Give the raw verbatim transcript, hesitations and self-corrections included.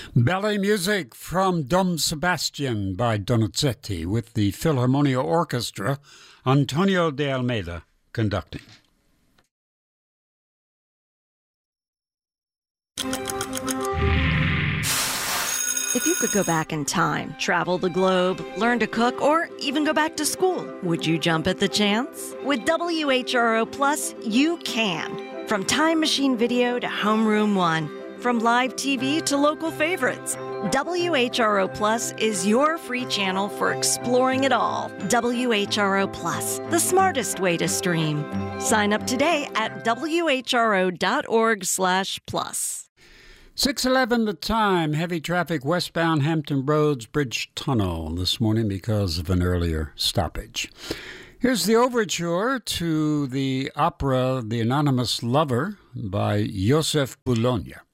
Ballet music from Dom Sebastian by Donizetti with the Philharmonia Orchestra, Antonio de Almeida conducting. If you could go back in time, travel the globe, learn to cook, or even go back to school, would you jump at the chance? With W H R O Plus, you can. From Time Machine Video to Homeroom One, from live T V to local favorites, W H R O Plus is your free channel for exploring it all. W H R O Plus, the smartest way to stream. Sign up today at W H R O dot org slash plus. six eleven the time, heavy traffic westbound Hampton Roads Bridge Tunnel this morning because of an earlier stoppage. Here's the overture to the opera The Anonymous Lover by Joseph Boulogne.